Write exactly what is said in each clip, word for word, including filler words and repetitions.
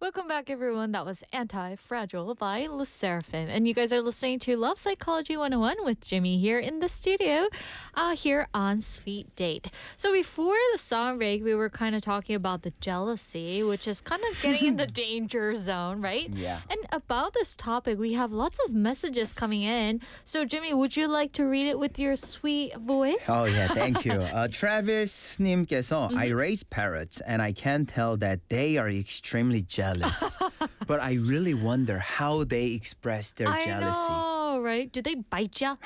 Welcome back, everyone. That was Anti-Fragile by Le Seraphim. And you guys are listening to Love Psychology one oh one with Jimmy here in the studio, uh, here on Sweet Date. So before the song break, we were kind of talking about the jealousy, which is kind of getting in the danger zone, right? Yeah. And about this topic, we have lots of messages coming in. So Jimmy, would you like to read it with your sweet voice? Oh, yeah, thank you. Uh, Travis 님께서, I raise parrots and I can tell that they are extremely jealous. But I really wonder how they express their I jealousy. know, right? Do they bite ya?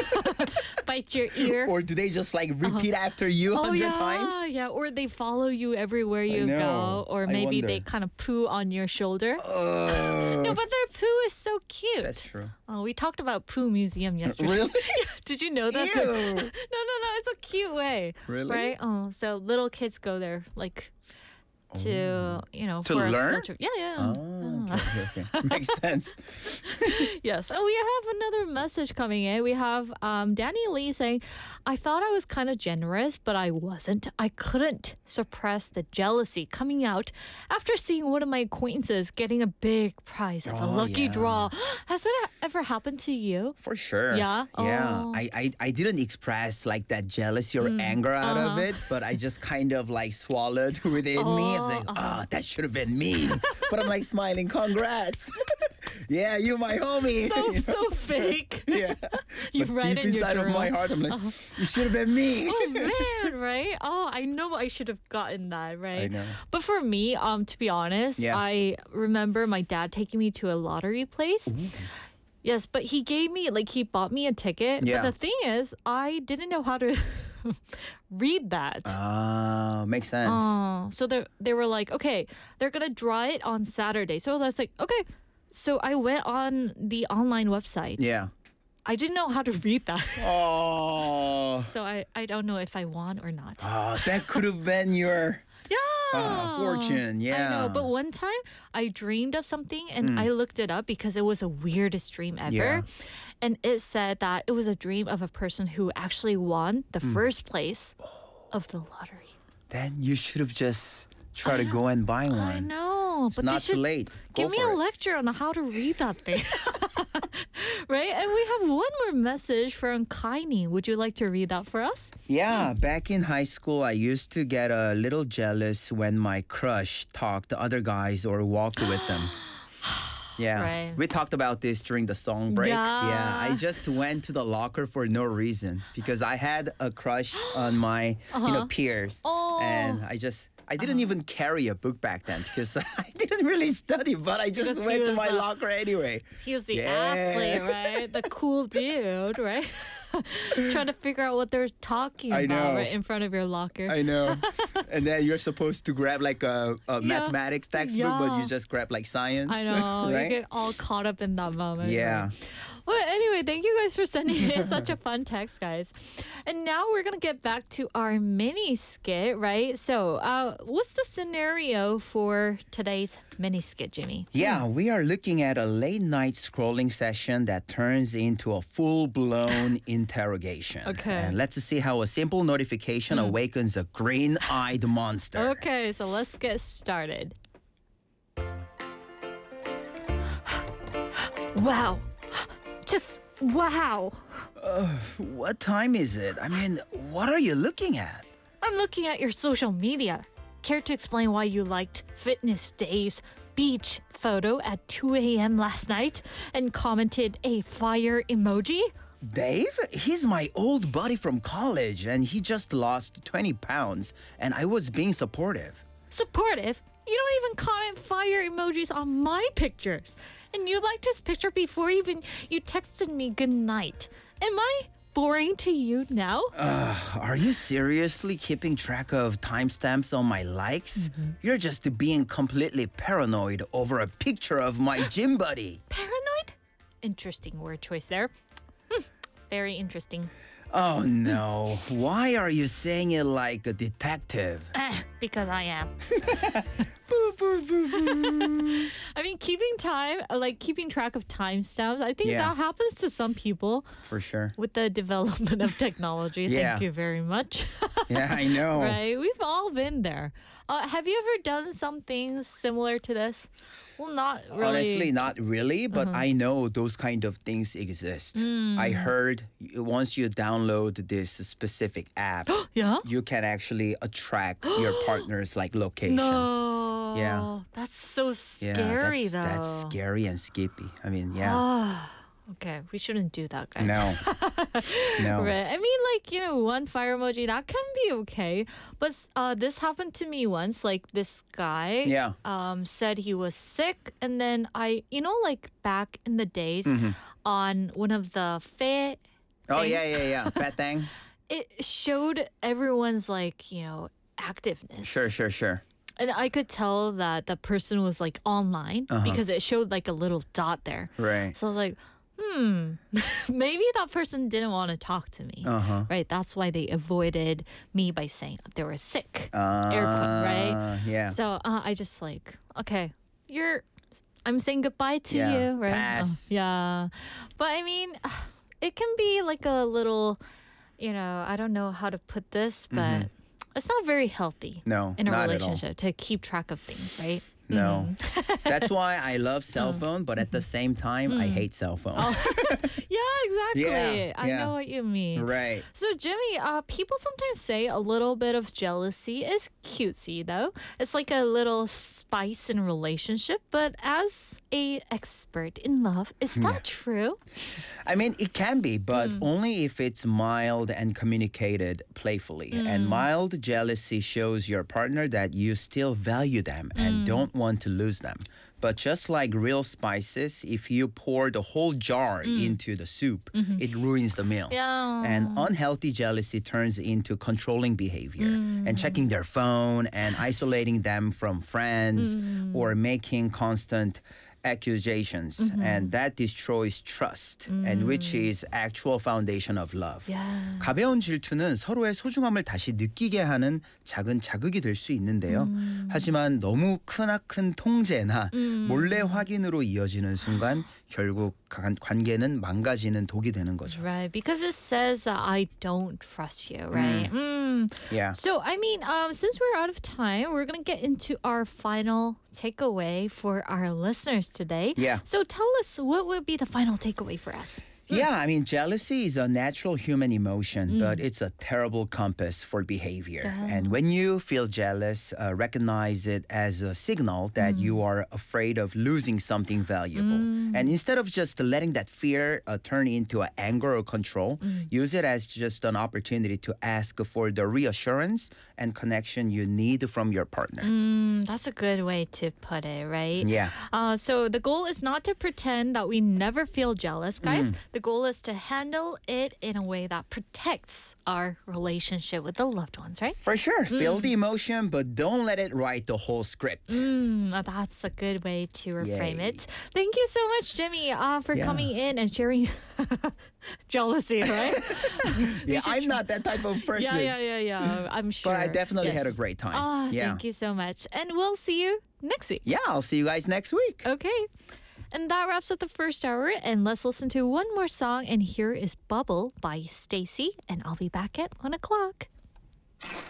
Bite your ear? Or do they just like repeat after you a Oh, hundred yeah, times? yeah. Or they follow you everywhere you know. go. Or I maybe they wonder. kind of poo on your shoulder. Uh, No, but their poo is so cute. that's true. Oh, we talked about Poo Museum yesterday. Really? Did you know that? Ew. no, no, no. It's a cute way. Really? Right? Oh, so little kids go there, like, to, you know, To for a learn? field trip. Yeah, yeah. Oh, okay, okay, okay. Makes sense. Yes. And we have another message coming in. We have um, Danny Lee saying, I thought I was kind of generous, but I wasn't. I couldn't suppress the jealousy coming out after seeing one of my acquaintances getting a big prize of a Oh, lucky yeah. draw. Has that ever happened to you? For sure. Yeah? Yeah. Oh. I, I, I didn't express like that jealousy or anger out of Uh-huh. it, but I just kind of like swallowed within me. I was like, Oh, ah, that should have been me. But I'm like smiling, congrats. Yeah, you my homie. So, You know? so fake. Yeah. You But write deep in your inside of my journal. heart, I'm like, you should have been me. Oh man, right? Oh, I know I should have gotten that, right? I know. But for me, um, to be honest, Yeah. I remember my dad taking me to a lottery place. Yes, but he gave me like he bought me a ticket. Yeah. But the thing is, I didn't know how to read that. Ah, makes sense. Oh, so they they were like, okay, they're gonna draw it on Saturday. So I was like, okay. So I went on the online website. Yeah. I didn't know how to read that. Oh. So I, I don't know if I won or not. Ah, that could have been your Yeah. ah, fortune. Yeah. I know. But one time I dreamed of something and I looked it up because it was the weirdest dream ever. Yeah. And it said that it was a dream of a person who actually won the first place of the lottery. Then you should have just tried to go and buy one. I know. It's but not they too should late. Go give me for a it. lecture on how to read that thing. Right? And we have one more message from Kaini. Would you like to read that for us? Yeah, back in high school, I used to get a little jealous when my crush talked to other guys or walked with them. Yeah, Right. we talked about this during the song break. Yeah. I just went to the locker for no reason because I had a crush on my, you know, peers, Oh. and I just. I didn't even carry a book back then because I didn't really study, but I just Because he went to was my a- locker anyway. He was the Yeah. athlete, right? The cool dude, right? Trying to figure out what they're talking I about know. right in front of your locker. I know. And then you're supposed to grab like a, a Yeah. mathematics textbook, but you Yeah. just grab like science. I know. You right? get all caught up in that moment. Yeah. right? Well, anyway, thank you guys for sending in such a fun text, guys. And now we're going to get back to our mini skit, right? So, uh, what's the scenario for today's mini skit, Jimmy? Yeah, we are looking at a late night scrolling session that turns into a full blown interrogation. Okay. And let's see how a simple notification awakens a green eyed monster. Okay, so let's get started. Wow. Just wow. What time is it? I mean, what are you looking at? I'm looking at your social media. Care to explain why you liked Fitness Day's beach photo at two a.m. last night and commented a fire emoji? Dave? He's my old buddy from college, and he just lost twenty pounds, and I was being supportive. Supportive? You don't even comment fire emojis on my pictures. And you liked his picture before even you texted me good night. Am I boring to you now? Uh, are you seriously keeping track of timestamps on my likes? You're just being completely paranoid over a picture of my gym buddy. Paranoid? Interesting word choice there. Hmm, very interesting. Oh no, why are you saying it like a detective? Eh, because I am. Boo boo. I mean, keeping time, uh, like keeping track of timestamps, I think Yeah. that happens to some people For sure. with the development of technology. Yeah. Thank you very much. Yeah, I know. Right? We've all been there. Uh, have you ever done something similar to this? Well, not really. Honestly, not really, but Uh-huh. I know those kind of things exist. Hmm. I heard y- once you download this specific app, Yeah? you can actually attract your partner's like location. No. Yeah. That's so Yeah, scary, that's, though. that's scary and skippy. I mean, yeah. Ah, okay. We shouldn't do that, guys. No. No. Right. I mean, like, you know, one fire emoji, that can be okay. But uh, this happened to me once. Like, this guy Yeah. um, said he was sick. And then I, you know, like back in the days Mhm. on one of the fair, Oh, thing, yeah, yeah, yeah. Fat thing. it showed everyone's, like, you know, activeness. Sure, sure, sure. And I could tell that the person was, like, online Uh-huh. because it showed, like, a little dot there. Right. So I was like, hmm, maybe that person didn't want to talk to me. Uh-huh. Right? That's why they avoided me by saying they were sick. Air quote, right? Uh, Yeah. So uh, I just like, okay, you're, I'm saying goodbye to Yeah, you, right? pass. Uh, yeah. But I mean, it can be like a little, you know, I don't know how to put this, but it's not very healthy Mm-hmm. No, in a not at all. relationship to keep track of things, right? No. Mm-hmm. That's why I love cell phone, but at the same time, I hate cell phone. Yeah, exactly. Yeah, I yeah. know what you mean. Right. So, Jimmy, uh, people sometimes say a little bit of jealousy is cutesy, though. It's like a little spice in a relationship. But as a expert in love, is that true? I mean, it can be, but Mm. only if it's mild and communicated playfully. Mm. And mild jealousy shows your partner that you still value them Mm. and don't want to lose them. But just like real spices, if you pour the whole jar into the soup, it ruins the meal. Mm. Mm-hmm. Yeah. And unhealthy jealousy turns into controlling behavior Mm. and checking their phone and isolating them from friends Mm. or making constant accusations. Mm-hmm. And that destroys trust, and which is actual foundation of love. Mm. Yeah. 가벼운 질투는 서로의 소중함을 다시 느끼게 하는 작은 자극이 될 수 있는데요. 음. 하지만 너무 크나큰 통제나 몰래 확인으로 이어지는 순간 결국 관- 관계는 망가지는 독이 되는 거죠. Right. Because it says that I don't trust you, right? Mm. Yeah. So, I mean, um, since we're out of time, we're going to get into our final takeaway for our listeners today. Yeah. So, tell us what would be the final takeaway for us? Yeah, I mean, jealousy is a natural human emotion, but it's a terrible compass for behavior. And when you feel jealous, uh, recognize it as a signal that you are afraid of losing something valuable. And instead of just letting that fear uh, turn into a anger or control, use it as just an opportunity to ask for the reassurance and connection you need from your partner. Mm, that's a good way to put it, right? Yeah. Uh, so the goal is not to pretend that we never feel jealous, guys. Mm. The goal is to handle it in a way that protects our relationship with the loved ones, right? For sure, feel the emotion, but don't let it write the whole script. Mm, uh, that's a good way to reframe Yay. it. Thank you so much, Jimmy, uh, for Yeah. coming in and sharing jealousy, right? Yeah, I'm not that type of person. yeah, yeah, yeah, yeah. I'm sure. But I definitely had a Yes. great time. Ah, yeah. thank you so much. And we'll see you next week. Yeah, I'll see you guys next week. Okay. And that wraps up the first hour. And let's listen to one more song. And here is Bubble by Stacy. And I'll be back at one o'clock.